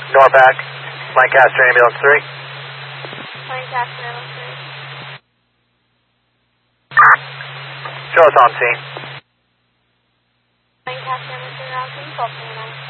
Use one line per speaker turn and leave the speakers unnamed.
Norpac, Lancaster Ambulance 3.
Lancaster Ambulance 3.
Show us on scene.
Lancaster Ambulance 3, Route 2, 1229.